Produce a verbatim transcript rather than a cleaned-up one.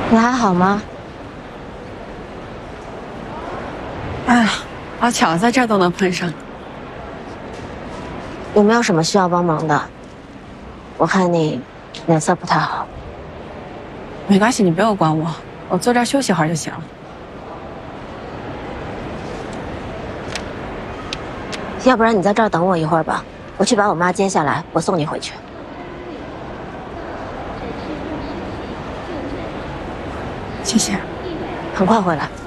你还好吗？ 哎呀，好巧，在这儿都能碰上。 有没有什么需要帮忙的？我看你脸色不太好。 没关系，你不用管我，我坐这儿休息会儿就行了。 要不然你在这儿等我一会儿吧，我去把我妈接下来，我送你回去。 谢谢。 很快回来。